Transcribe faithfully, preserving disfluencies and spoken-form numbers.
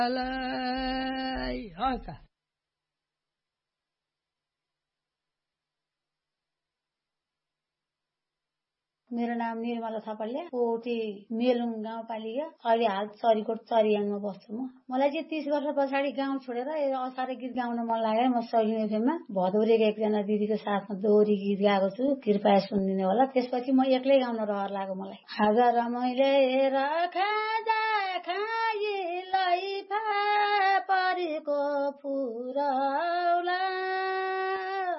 हस् मेरो नाम निर्मला थपलिया, कोटी मेलुङ गाउँपालिका, अहिले हाल चरीकोट चरियाङमा बस्छु म। मलाई चाहिँ तीस वर्ष पछाडि गाउँ छोडेर असारे गीत गाउन मन लाग्यो। म सैलिङ एफएममा भदौरेको एकजना दिदीको साथमा दोहोरी गीत गाएको छु, कृपया सुनिदिनु होला। त्यसपछि म एक्लै गाउन रहर लाग्यो मलाई। आज रमाइले राखा खाइलाई परेको फुरौला